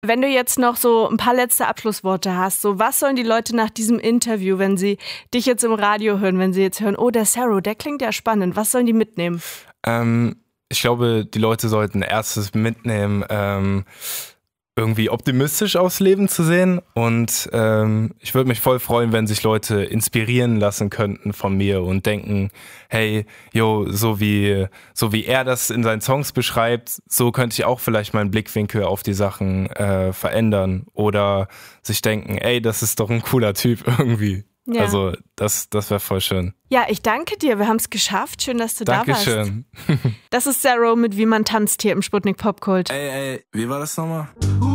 Wenn du jetzt noch so ein paar letzte Abschlussworte hast, so was sollen die Leute nach diesem Interview, wenn sie dich jetzt im Radio hören, wenn sie jetzt hören, oh, der Saro, der klingt ja spannend, was sollen die mitnehmen? Ich glaube, die Leute sollten erstes mitnehmen, irgendwie optimistisch aufs Leben zu sehen und ich würde mich voll freuen, wenn sich Leute inspirieren lassen könnten von mir und denken, hey, so wie er das in seinen Songs beschreibt, so könnte ich auch vielleicht meinen Blickwinkel auf die Sachen verändern oder sich denken, ey, das ist doch ein cooler Typ irgendwie. Ja. Also das wäre voll schön. Ja, ich danke dir, wir haben es geschafft. Schön, dass du da warst. Dankeschön. Das ist Saro mit Wie man tanzt hier im Sputnik Popkult. Ey, wie war das nochmal?